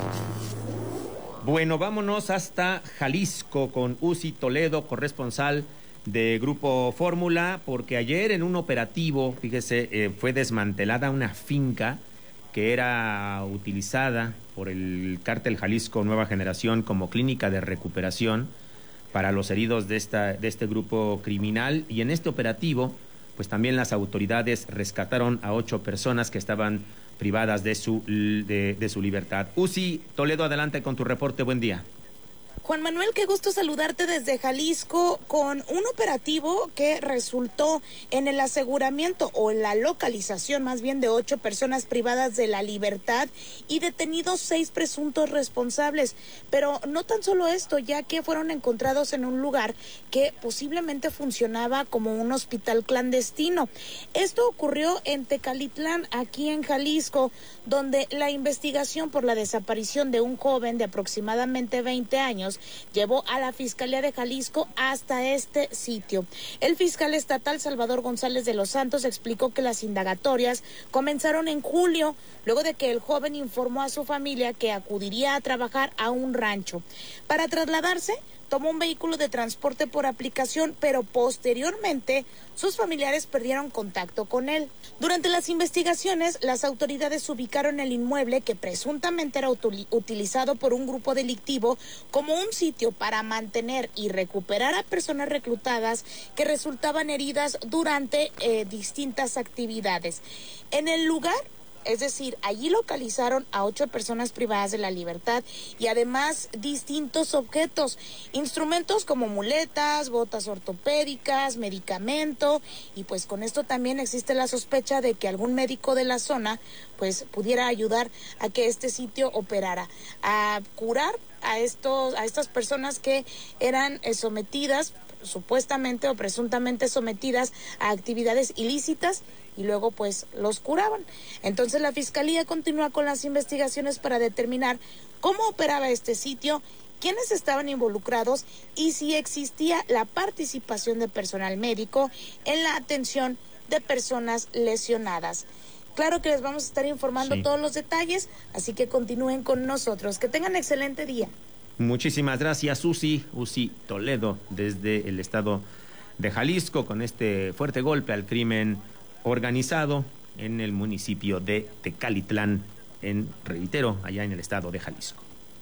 Bueno, vámonos hasta Jalisco con Uzi Toledo, corresponsal de Grupo Fórmula, porque ayer en un operativo, fíjese, fue desmantelada una finca que era utilizada por el Cártel Jalisco Nueva Generación como clínica de recuperación para los heridos de este grupo criminal, y en este operativo pues también las autoridades rescataron a 8 personas que estaban privadas de su libertad. Uzi Toledo, adelante con tu reporte, buen día. Juan Manuel, qué gusto saludarte desde Jalisco con un operativo que resultó en el aseguramiento o en la localización más bien de 8 personas privadas de la libertad y detenidos 6 presuntos responsables. Pero no tan solo esto, ya que fueron encontrados en un lugar que posiblemente funcionaba como un hospital clandestino. Esto ocurrió en Tecalitlán, aquí en Jalisco, donde la investigación por la desaparición de un joven de aproximadamente 20 años llevó a la Fiscalía de Jalisco hasta este sitio. El fiscal estatal Salvador González de los Santos explicó que las indagatorias comenzaron en julio, luego de que el joven informó a su familia que acudiría a trabajar a un rancho. Para trasladarse, tomó un vehículo de transporte por aplicación, pero posteriormente sus familiares perdieron contacto con él. Durante las investigaciones, las autoridades ubicaron el inmueble que presuntamente era utilizado por un grupo delictivo como un sitio para mantener y recuperar a personas reclutadas que resultaban heridas durante distintas actividades. En el lugar, es decir, allí localizaron a 8 personas privadas de la libertad y además distintos objetos, instrumentos como muletas, botas ortopédicas, medicamento, y pues con esto también existe la sospecha de que algún médico de la zona pues pudiera ayudar a que este sitio operara, a curar a estas personas que eran sometidas, supuestamente o presuntamente sometidas a actividades ilícitas, y luego pues los curaban. Entonces la Fiscalía continúa con las investigaciones para determinar cómo operaba este sitio, quiénes estaban involucrados y si existía la participación de personal médico en la atención de personas lesionadas. Claro que les vamos a estar informando todos los detalles, así que continúen con nosotros. Que tengan excelente día. Muchísimas gracias, Uzi Toledo, desde el estado de Jalisco, con este fuerte golpe al crimen organizado en el municipio de Tecalitlán, reitero, allá en el estado de Jalisco.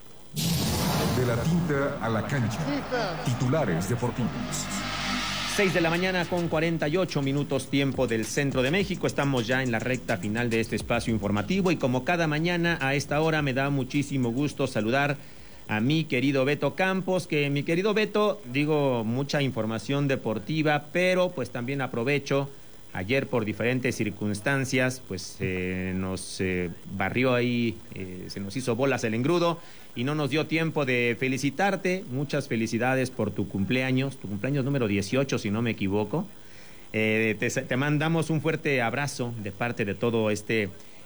De la tinta a la cancha. Titulares deportivos. 6 de la mañana con 48 minutos tiempo del centro de México. Estamos ya en la recta final de este espacio informativo y como cada mañana a esta hora me da muchísimo gusto saludar a mi querido Beto Campos, que mi querido Beto, digo, mucha información deportiva, pero pues también aprovecho. Ayer por diferentes circunstancias pues nos barrió ahí, se nos hizo bolas el engrudo y no nos dio tiempo de felicitarte. Muchas felicidades por tu cumpleaños número 18 si no me equivoco. Te mandamos un fuerte abrazo de parte de todo este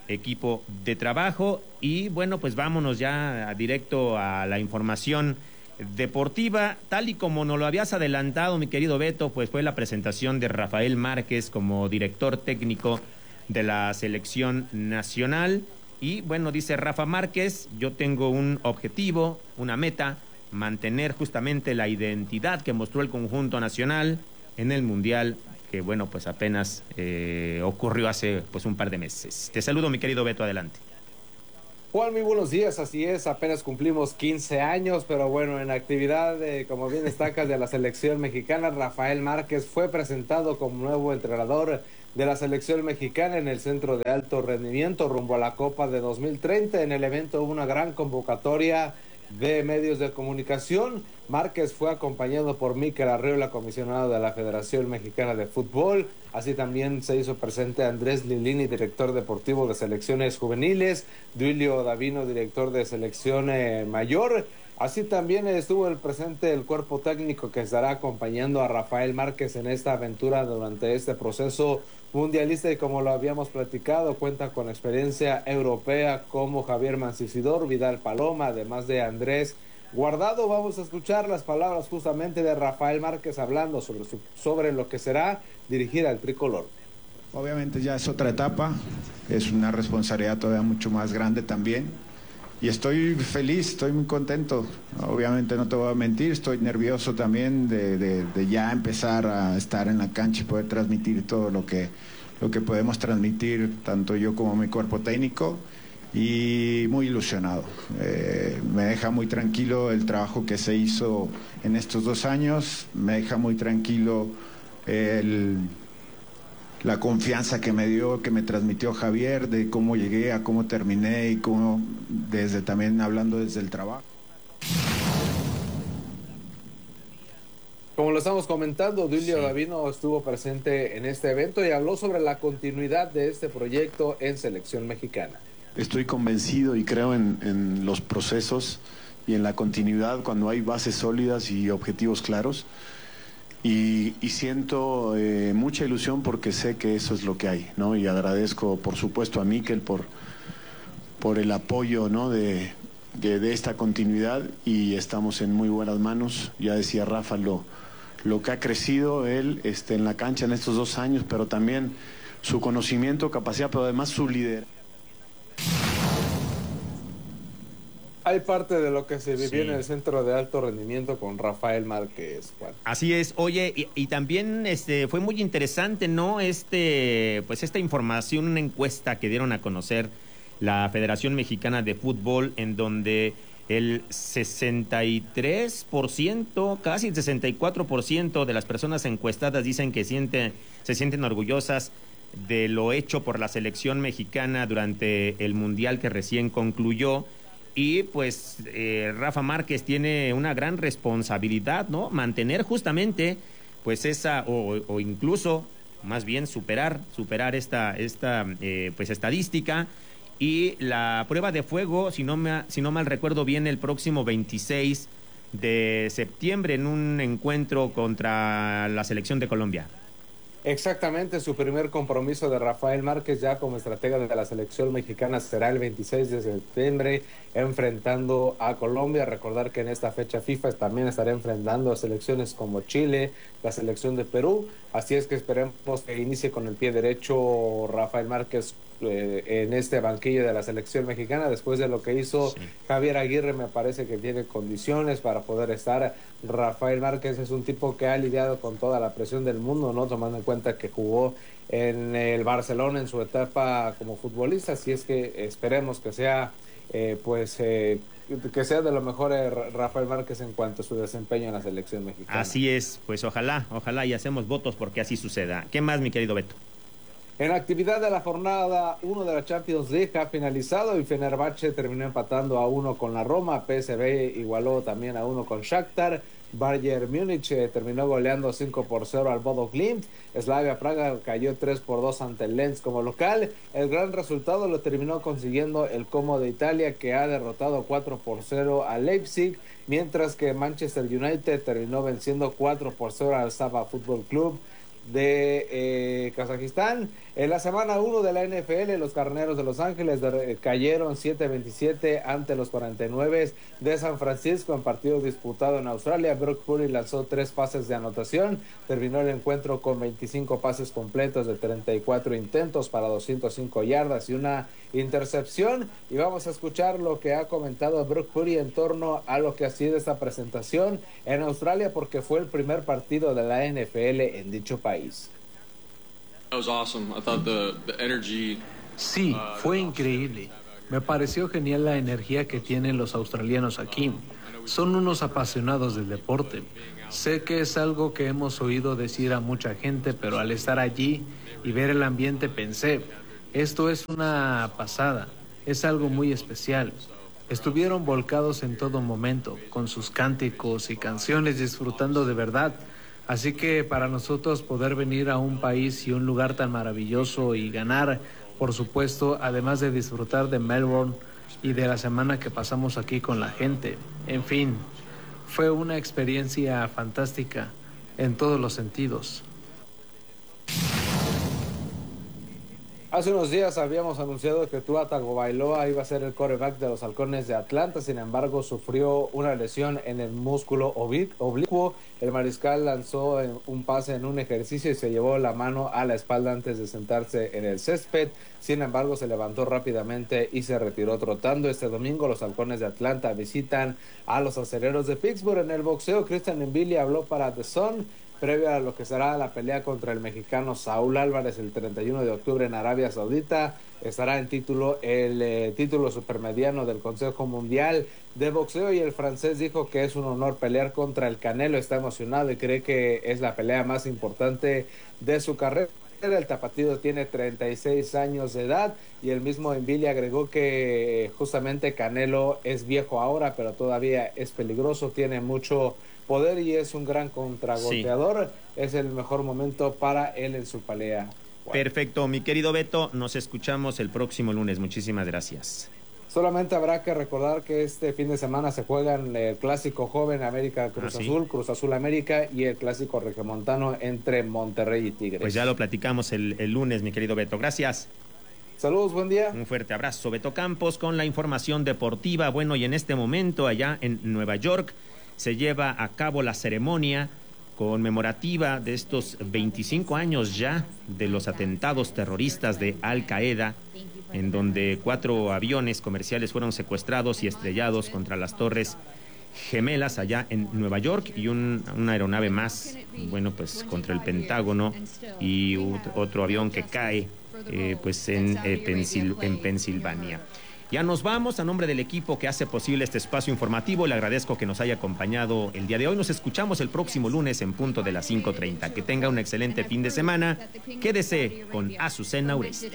equipo de trabajo. Y bueno, pues vámonos ya directo a la información deportiva. Tal y como nos lo habías adelantado, mi querido Beto, pues fue la presentación de Rafael Márquez como director técnico de la selección nacional. Y bueno, dice Rafa Márquez: yo tengo un objetivo, una meta, mantener justamente la identidad que mostró el conjunto nacional en el Mundial, que bueno, pues apenas ocurrió hace pues un par de meses. Te saludo, mi querido Beto, adelante. Juan, muy buenos días, así es, apenas cumplimos 15 años, pero bueno, en actividad, como bien destacas, de la selección mexicana, Rafael Márquez fue presentado como nuevo entrenador de la selección mexicana en el Centro de Alto Rendimiento rumbo a la Copa de 2030. En el evento hubo una gran convocatoria de medios de comunicación. Márquez fue acompañado por Mikel Arriola, comisionado de la Federación Mexicana de Fútbol. Así también se hizo presente Andrés Lilini, director deportivo de selecciones juveniles, Duilio Davino, director de selección mayor. Así también estuvo presente el cuerpo técnico que estará acompañando a Rafael Márquez en esta aventura durante este proceso mundialista, y como lo habíamos platicado, cuenta con experiencia europea como Javier Mancisidor, Vidal Paloma, además de Andrés Guardado. Vamos a escuchar las palabras justamente de Rafael Márquez hablando sobre lo que será dirigir al tricolor. Obviamente ya es otra etapa, es una responsabilidad todavía mucho más grande también, y estoy feliz, estoy muy contento. Obviamente no te voy a mentir, estoy nervioso también de ya empezar a estar en la cancha y poder transmitir todo lo que podemos transmitir, tanto yo como mi cuerpo técnico, y muy ilusionado. Me deja muy tranquilo el trabajo que se hizo en estos 2 años, me deja muy tranquilo la confianza que me dio, que me transmitió Javier, de cómo llegué a cómo terminé, y cómo también hablando desde el trabajo. Como lo estamos comentando, Duilio Davino estuvo presente en este evento y habló sobre la continuidad de este proyecto en selección mexicana. Estoy convencido y creo en los procesos y en la continuidad cuando hay bases sólidas y objetivos claros. Y siento mucha ilusión porque sé que eso es lo que hay, ¿no? Y agradezco, por supuesto, a Mikel por el apoyo, ¿no? de esta continuidad, y estamos en muy buenas manos. Ya decía Rafa lo que ha crecido él en la cancha en estos 2 años, pero también su conocimiento, capacidad, pero además su liderazgo. Hay parte de lo que se vivió en el Centro de Alto Rendimiento con Rafael Márquez, Juan. Así es. Oye, y también fue muy interesante, ¿no? Pues esta información, una encuesta que dieron a conocer la Federación Mexicana de Fútbol, en donde el 63%, casi el 64% de las personas encuestadas dicen que se sienten orgullosas de lo hecho por la selección mexicana durante el Mundial que recién concluyó. Y pues Rafa Márquez tiene una gran responsabilidad, ¿no? Mantener justamente pues esa, o incluso más bien superar esta pues estadística. Y la prueba de fuego, si no mal recuerdo bien, el próximo 26 de septiembre en un encuentro contra la selección de Colombia. Exactamente, su primer compromiso de Rafael Márquez ya como estratega de la selección mexicana será el 26 de septiembre enfrentando a Colombia. Recordar que en esta fecha FIFA también estará enfrentando a selecciones como Chile, la selección de Perú. Así es que esperemos que inicie con el pie derecho Rafael Márquez en este banquillo de la selección mexicana. Después de lo que hizo Javier Aguirre, me parece que tiene condiciones para poder estar. Rafael Márquez es un tipo que ha lidiado con toda la presión del mundo, ¿no? Tomando en cuenta que jugó en el Barcelona en su etapa como futbolista. Así es que esperemos que sea que sea de lo mejor Rafael Márquez en cuanto a su desempeño en la selección mexicana. Así es, pues ojalá y hacemos votos porque así suceda. ¿Qué más, mi querido Beto? En actividad de la jornada 1 de la Champions League ha finalizado y Fenerbahce terminó empatando a 1 con la Roma. PSV igualó también a 1 con Shakhtar. Bayern Múnich terminó goleando 5-0 al Bodo Glimt. Slavia Praga cayó 3-2 ante el Lens como local. El gran resultado lo terminó consiguiendo el Como de Italia, que ha derrotado 4-0 a Leipzig, mientras que Manchester United terminó venciendo 4-0 al Sabah Fútbol Club de Kazajistán. En la semana 1 de la NFL, los Carneros de Los Ángeles cayeron 7-27 ante los 49 de San Francisco en partido disputado en Australia. Brock Purdy lanzó 3 pases de anotación, terminó el encuentro con 25 pases completos de 34 intentos para 205 yardas y una intercepción. Y vamos a escuchar lo que ha comentado Brock Purdy en torno a lo que ha sido esta presentación en Australia, porque fue el primer partido de la NFL en dicho país. Sí, fue increíble. Me pareció genial la energía que tienen los australianos aquí. Son unos apasionados del deporte. Sé que es algo que hemos oído decir a mucha gente, pero al estar allí y ver el ambiente pensé, esto es una pasada, es algo muy especial. Estuvieron volcados en todo momento, con sus cánticos y canciones, disfrutando de verdad. Así que para nosotros poder venir a un país y un lugar tan maravilloso y ganar, por supuesto, además de disfrutar de Melbourne y de la semana que pasamos aquí con la gente. En fin, fue una experiencia fantástica en todos los sentidos. Hace unos días habíamos anunciado que Tua Tagovailoa iba a ser el quarterback de los Halcones de Atlanta. Sin embargo, sufrió una lesión en el músculo oblicuo. El mariscal lanzó un pase en un ejercicio y se llevó la mano a la espalda antes de sentarse en el césped. Sin embargo, se levantó rápidamente y se retiró trotando. Este domingo los Halcones de Atlanta visitan a los Acereros de Pittsburgh. En el boxeo, Christian Mbili habló para The Sun previo a lo que será la pelea contra el mexicano Saúl Álvarez el 31 de octubre en Arabia Saudita. Estará en el título supermediano del Consejo Mundial de Boxeo, y el francés dijo que es un honor pelear contra el Canelo. Está emocionado y cree que es la pelea más importante de su carrera. El tapatío tiene 36 años de edad y el mismo Mbili agregó que justamente Canelo es viejo ahora, pero todavía es peligroso, tiene mucho poder y es un gran contragolpeador. Sí. Es el mejor momento para él en su pelea. Wow. Perfecto, mi querido Beto, nos escuchamos el próximo lunes. Muchísimas gracias. Solamente habrá que recordar que este fin de semana se juegan el clásico joven América Cruz Azul, Cruz Azul América, y el clásico regiomontano entre Monterrey y Tigres. Pues ya lo platicamos el lunes, mi querido Beto. Gracias. Saludos, buen día. Un fuerte abrazo. Beto Campos con la información deportiva. Bueno, y en este momento allá en Nueva York se lleva a cabo la ceremonia conmemorativa de estos 25 años ya de los atentados terroristas de Al Qaeda, en donde 4 aviones comerciales fueron secuestrados y estrellados contra las Torres Gemelas allá en Nueva York, y una aeronave más, bueno, pues contra el Pentágono, y otro avión que cae pues en Pensilvania. Ya nos vamos. A nombre del equipo que hace posible este espacio informativo, le agradezco que nos haya acompañado el día de hoy. Nos escuchamos el próximo lunes en punto de las 5:30. Que tenga un excelente fin de semana. Quédese con Azucena Uresti.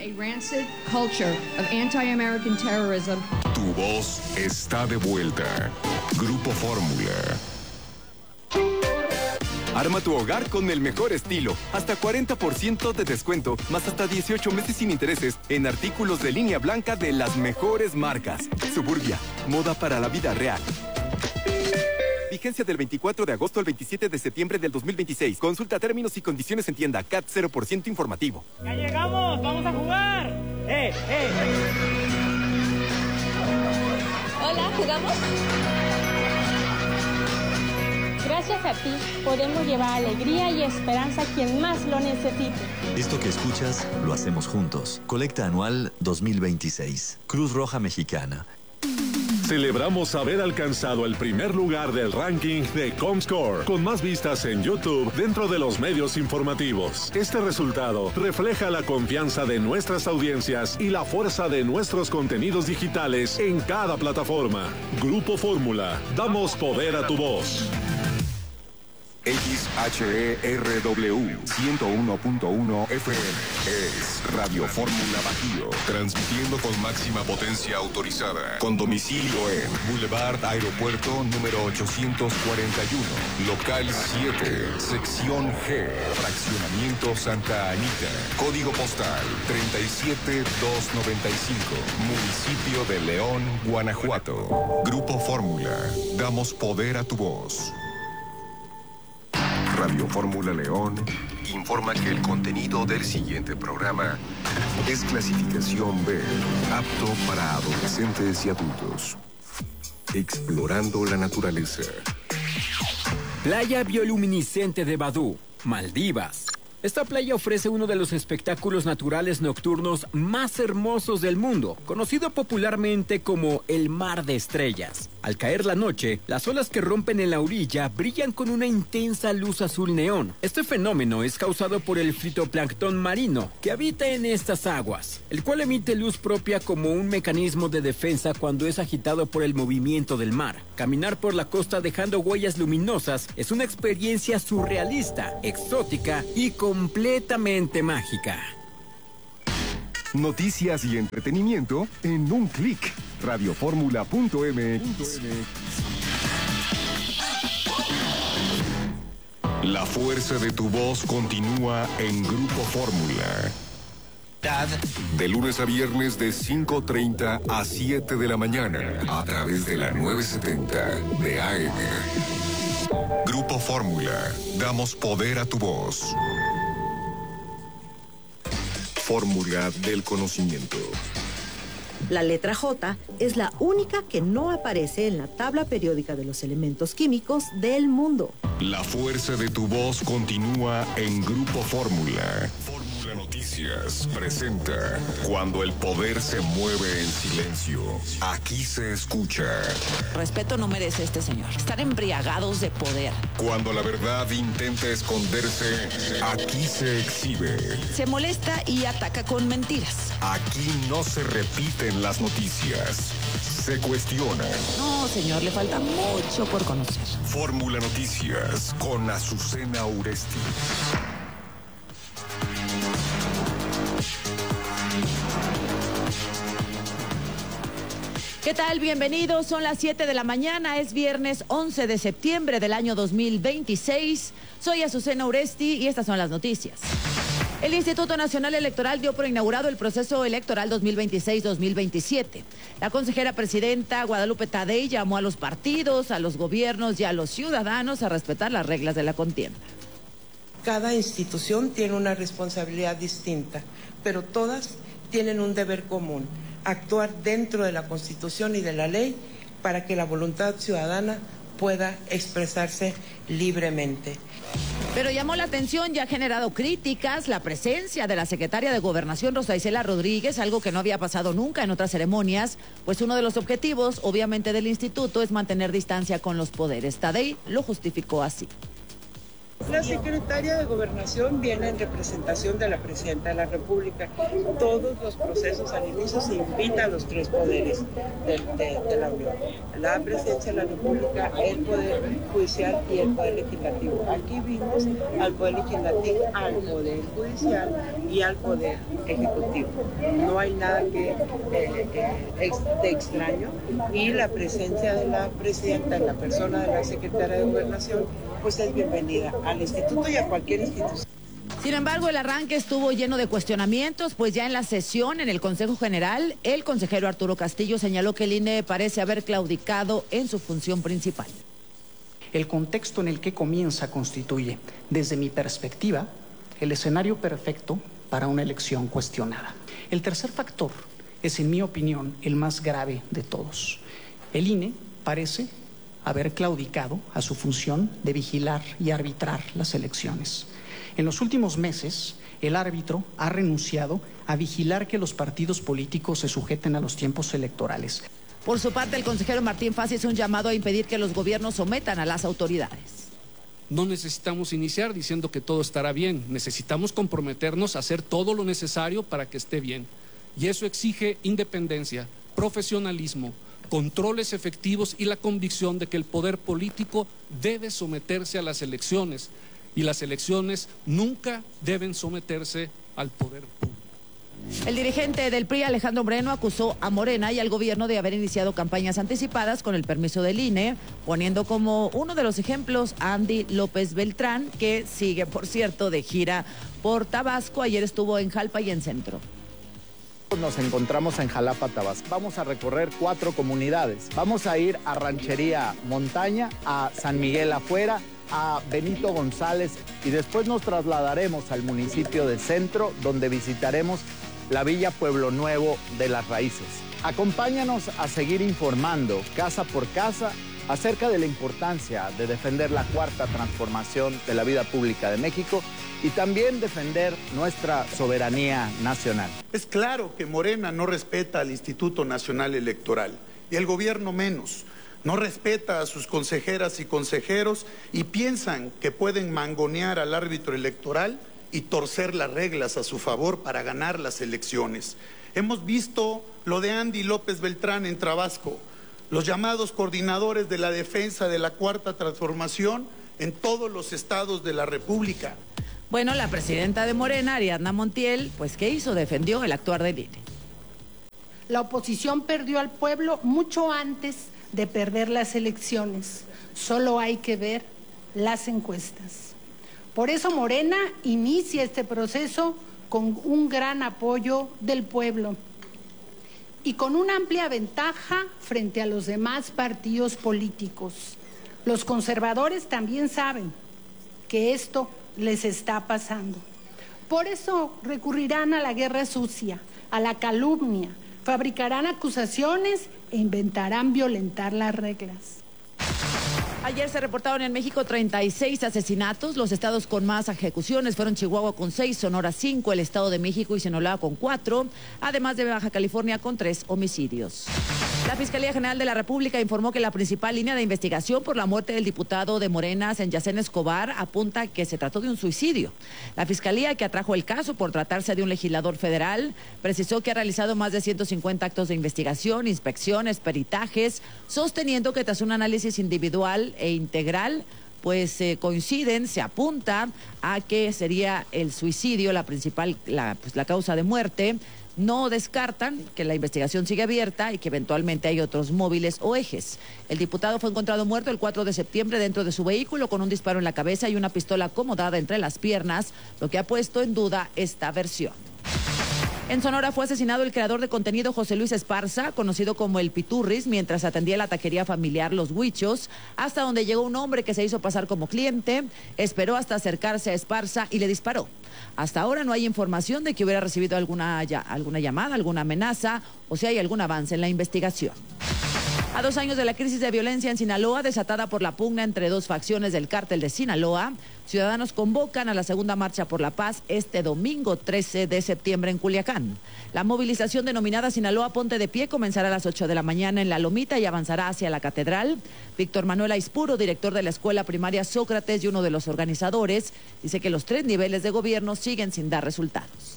Tu voz está de vuelta. Grupo Fórmula. Arma tu hogar con el mejor estilo. Hasta 40% de descuento, más hasta 18 meses sin intereses en artículos de línea blanca de las mejores marcas. Suburbia, moda para la vida real. Vigencia del 24 de agosto al 27 de septiembre del 2026. Consulta términos y condiciones en tienda. CAT 0% informativo. ¡Ya llegamos! ¡Vamos a jugar! Hola, ¿jugamos? Gracias a ti, podemos llevar alegría y esperanza a quien más lo necesite. Esto que escuchas, lo hacemos juntos. Colecta anual 2026. Cruz Roja Mexicana. Celebramos haber alcanzado el primer lugar del ranking de Comscore, con más vistas en YouTube dentro de los medios informativos. Este resultado refleja la confianza de nuestras audiencias y la fuerza de nuestros contenidos digitales en cada plataforma. Grupo Fórmula, damos poder a tu voz. XHERW 101.1 FM es Radio Fórmula Bajío, transmitiendo con máxima potencia autorizada, con domicilio en Boulevard Aeropuerto número 841, local 7, sección G, fraccionamiento Santa Anita, código postal 37295, municipio de León, Guanajuato. Grupo Fórmula, damos poder a tu voz. Radio Fórmula León informa que el contenido del siguiente programa es clasificación B, apto para adolescentes y adultos. Explorando la naturaleza. Playa bioluminiscente de Badú, Maldivas. Esta playa ofrece uno de los espectáculos naturales nocturnos más hermosos del mundo, conocido popularmente como el Mar de Estrellas. Al caer la noche, las olas que rompen en la orilla brillan con una intensa luz azul neón. Este fenómeno es causado por el fitoplancton marino que habita en estas aguas, el cual emite luz propia como un mecanismo de defensa cuando es agitado por el movimiento del mar. Caminar por la costa dejando huellas luminosas es una experiencia surrealista, exótica y completamente mágica. Noticias y entretenimiento en un clic. Radioformula.mx. La fuerza de tu voz continúa en Grupo Fórmula. De lunes a viernes de 5:30 a 7 de la mañana a través de la 970 de AM. Grupo Fórmula. Damos poder a tu voz. Fórmula del conocimiento. La letra J es la única que no aparece en la tabla periódica de los elementos químicos del mundo. La fuerza de tu voz continúa en Grupo Fórmula. Fórmula Noticias presenta Cuando el poder se mueve en silencio. Aquí se escucha. Respeto no merece este señor. Están embriagados de poder. Cuando la verdad intenta esconderse, aquí se exhibe. Se molesta y ataca con mentiras. Aquí no se repiten las noticias. Se cuestionan. No, señor, le falta mucho por conocer. Fórmula Noticias con Azucena Uresti. ¿Qué tal? Bienvenidos. Son las 7 de la mañana. Es viernes 11 de septiembre del año 2026. Soy Azucena Uresti y estas son las noticias. El Instituto Nacional Electoral dio por inaugurado el proceso electoral 2026-2027. La consejera presidenta Guadalupe Tadei llamó a los partidos, a los gobiernos y a los ciudadanos a respetar las reglas de la contienda. Cada institución tiene una responsabilidad distinta, pero todas tienen un deber común: actuar dentro de la Constitución y de la ley para que la voluntad ciudadana pueda expresarse libremente. Pero llamó la atención y ha generado críticas la presencia de la secretaria de Gobernación, Rosa Isela Rodríguez, algo que no había pasado nunca en otras ceremonias, pues uno de los objetivos, obviamente, del instituto es mantener distancia con los poderes. Tadei lo justificó así. La secretaria de Gobernación viene en representación de la Presidenta de la República. Todos los procesos al inicio se invita a los tres poderes de la Unión: la Presidencia de la República, el Poder Judicial y el Poder Legislativo. Aquí vimos al Poder Legislativo, al Poder Judicial y al Poder Ejecutivo. No hay nada de extraño, y la presencia de la Presidenta en la persona de la Secretaria de Gobernación pues es bienvenida al instituto y a cualquier institución. Sin embargo, el arranque estuvo lleno de cuestionamientos, pues ya en la sesión en el Consejo General, el consejero Arturo Castillo señaló que el INE parece haber claudicado en su función principal. El contexto en el que comienza constituye, desde mi perspectiva, el escenario perfecto para una elección cuestionada. El tercer factor es, en mi opinión, el más grave de todos. El INE parece haber claudicado a su función de vigilar y arbitrar las elecciones. En los últimos meses, el árbitro ha renunciado a vigilar que los partidos políticos se sujeten a los tiempos electorales. Por su parte, el consejero Martín Fasi hizo un llamado a impedir que los gobiernos sometan a las autoridades. No necesitamos iniciar diciendo que todo estará bien. Necesitamos comprometernos a hacer todo lo necesario para que esté bien. Y eso exige independencia, profesionalismo, controles efectivos y la convicción de que el poder político debe someterse a las elecciones, y las elecciones nunca deben someterse al poder público. El dirigente del PRI, Alejandro Moreno, acusó a Morena y al gobierno de haber iniciado campañas anticipadas con el permiso del INE, poniendo como uno de los ejemplos a Andy López Beltrán, que sigue, por cierto, de gira por Tabasco. Ayer estuvo en Jalpa y en Centro. Nos encontramos en Jalapa, Tabasco. Vamos a recorrer 4 comunidades. Vamos a ir a Ranchería Montaña, a San Miguel Afuera, a Benito González y después nos trasladaremos al municipio de Centro, donde visitaremos la Villa Pueblo Nuevo de las Raíces. Acompáñanos a seguir informando casa por casa acerca de la importancia de defender la cuarta transformación de la vida pública de México y también defender nuestra soberanía nacional. Es claro que Morena no respeta al Instituto Nacional Electoral y el gobierno menos. No respeta a sus consejeras y consejeros y piensan que pueden mangonear al árbitro electoral y torcer las reglas a su favor para ganar las elecciones. Hemos visto lo de Andy López Beltrán en Tabasco, los llamados coordinadores de la defensa de la cuarta transformación en todos los estados de la República. Bueno, la presidenta de Morena, Ariadna Montiel, pues ¿qué hizo? Defendió el actuar del INE. La oposición perdió al pueblo mucho antes de perder las elecciones. Solo hay que ver las encuestas. Por eso Morena inicia este proceso con un gran apoyo del pueblo y con una amplia ventaja frente a los demás partidos políticos. Los conservadores también saben que esto les está pasando. Por eso recurrirán a la guerra sucia, a la calumnia, fabricarán acusaciones e inventarán violentar las reglas. Ayer se reportaron en México 36 asesinatos. Los estados con más ejecuciones fueron Chihuahua con 6, Sonora 5, el Estado de México y Sinaloa con 4, además de Baja California con 3 homicidios. La Fiscalía General de la República informó que la principal línea de investigación por la muerte del diputado de Morena, Senyacén Escobar, apunta que se trató de un suicidio. La Fiscalía, que atrajo el caso por tratarse de un legislador federal, precisó que ha realizado más de 150 actos de investigación, inspecciones, peritajes, sosteniendo que tras un análisis individual e integral, pues coinciden, se apunta a que sería el suicidio la principal, la causa de muerte. No descartan que la investigación sigue abierta y que eventualmente hay otros móviles o ejes. El diputado fue encontrado muerto el 4 de septiembre dentro de su vehículo con un disparo en la cabeza y una pistola acomodada entre las piernas, lo que ha puesto en duda esta versión. En Sonora fue asesinado el creador de contenido José Luis Esparza, conocido como el Piturris, mientras atendía la taquería familiar Los Huichos, hasta donde llegó un hombre que se hizo pasar como cliente, esperó hasta acercarse a Esparza y le disparó. Hasta ahora no hay información de que hubiera recibido alguna llamada, alguna amenaza o si hay algún avance en la investigación. A 2 años de la crisis de violencia en Sinaloa, desatada por la pugna entre dos facciones del cártel de Sinaloa, ciudadanos convocan a la segunda marcha por la paz este domingo 13 de septiembre en Culiacán. La movilización denominada Sinaloa Ponte de Pie comenzará a las 8 de la mañana en La Lomita y avanzará hacia la Catedral. Víctor Manuel Aispuro, director de la Escuela Primaria Sócrates y uno de los organizadores, dice que los 3 niveles de gobierno siguen sin dar resultados.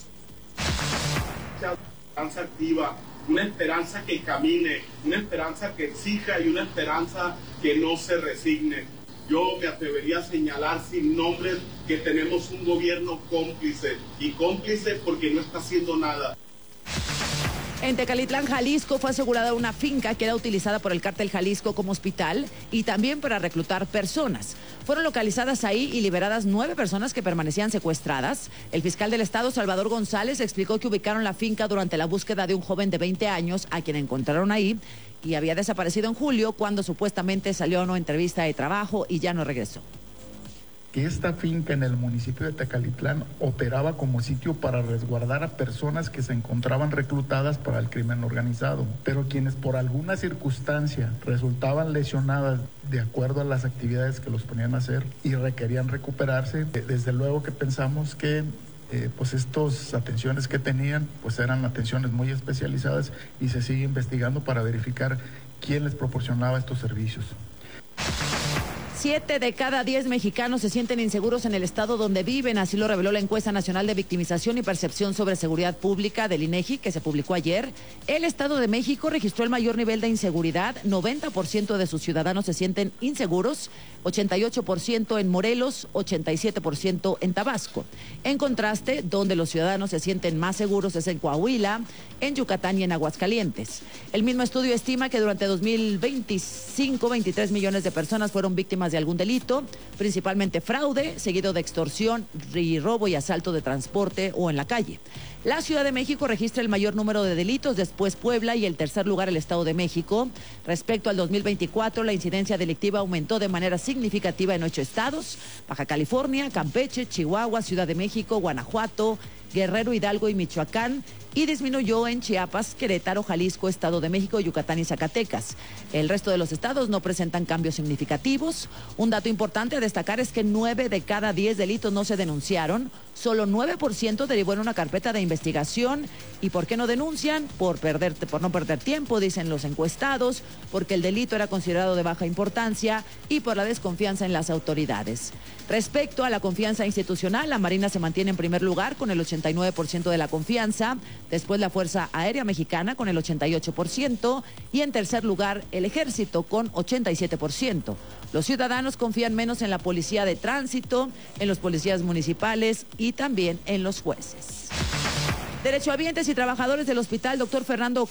Activa, una esperanza que camine, una esperanza que exija y una esperanza que no se resigne. Yo me atrevería a señalar sin nombres que tenemos un gobierno cómplice, y cómplice porque no está haciendo nada. En Tecalitlán, Jalisco, fue asegurada una finca que era utilizada por el cártel Jalisco como hospital y también para reclutar personas. Fueron localizadas ahí y liberadas 9 personas que permanecían secuestradas. El fiscal del estado, Salvador González, explicó que ubicaron la finca durante la búsqueda de un joven de 20 años a quien encontraron ahí y había desaparecido en julio cuando supuestamente salió a una entrevista de trabajo y ya no regresó. Que esta finca en el municipio de Tecalitlán operaba como sitio para resguardar a personas que se encontraban reclutadas para el crimen organizado, pero quienes por alguna circunstancia resultaban lesionadas de acuerdo a las actividades que los ponían a hacer y requerían recuperarse, desde luego que pensamos que pues estas atenciones que tenían pues eran atenciones muy especializadas y se sigue investigando para verificar quién les proporcionaba estos servicios. 7 de cada 10 mexicanos se sienten inseguros en el estado donde viven, así lo reveló la encuesta nacional de victimización y percepción sobre seguridad pública del INEGI, que se publicó ayer. El Estado de México registró el mayor nivel de inseguridad, 90% de sus ciudadanos se sienten inseguros, 88% en Morelos, 87% en Tabasco. En contraste, donde los ciudadanos se sienten más seguros es en Coahuila, en Yucatán y en Aguascalientes. El mismo estudio estima que durante 2025, 23 millones de personas fueron víctimas de algún delito, principalmente fraude, seguido de extorsión y robo y asalto de transporte o en la calle. La Ciudad de México registra el mayor número de delitos, después Puebla y el tercer lugar el Estado de México. Respecto al 2024, la incidencia delictiva aumentó de manera significativa en 8 estados: Baja California, Campeche, Chihuahua, Ciudad de México, Guanajuato, Guerrero, Hidalgo y Michoacán, y disminuyó en Chiapas, Querétaro, Jalisco, Estado de México, Yucatán y Zacatecas. El resto de los estados no presentan cambios significativos. Un dato importante a destacar es que 9 de cada 10 delitos no se denunciaron. Solo 9% derivó en una carpeta de investigación. ¿Y por qué no denuncian? Por no perder tiempo, dicen los encuestados, porque el delito era considerado de baja importancia y por la desconfianza en las autoridades. Respecto a la confianza institucional, la Marina se mantiene en primer lugar con el 89% de la confianza, después la Fuerza Aérea Mexicana con el 88% y en tercer lugar el Ejército con 87%. Los ciudadanos confían menos en la policía de tránsito, en los policías municipales y también en los jueces. Derechohabientes y trabajadores del Hospital Dr. Fernando